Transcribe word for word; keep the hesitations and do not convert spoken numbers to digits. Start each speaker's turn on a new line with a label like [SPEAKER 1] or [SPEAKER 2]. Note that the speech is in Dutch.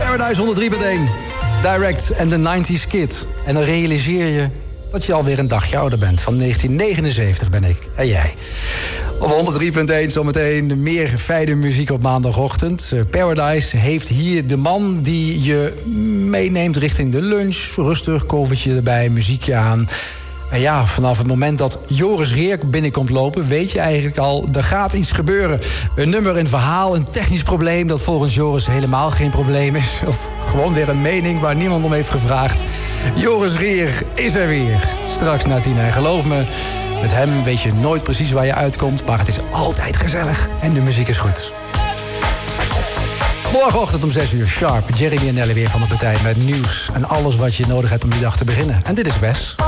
[SPEAKER 1] Paradise honderd drie punt één. Direct en de nineties Kid. En dan realiseer je dat je alweer een dagje ouder bent. Van negentien negenenzeventig ben ik. En jij. Op honderd drie punt één zometeen meer fijne muziek op maandagochtend. Paradise heeft hier de man die je meeneemt richting de lunch. Rustig, koffertje erbij, muziekje aan. En ja, vanaf het moment dat Joris Reer binnenkomt lopen, weet je eigenlijk al, er gaat iets gebeuren. Een nummer, een verhaal, een technisch probleem dat volgens Joris helemaal geen probleem is. Of gewoon weer een mening waar niemand om heeft gevraagd. Joris Reer is er weer. Straks na tien. En geloof me, met hem weet je nooit precies waar je uitkomt, maar het is altijd gezellig en de muziek is goed. Morgenochtend om zes uur sharp. Jeremy en Nelly weer van de partij met nieuws en alles wat je nodig hebt om die dag te beginnen. En dit is Wes.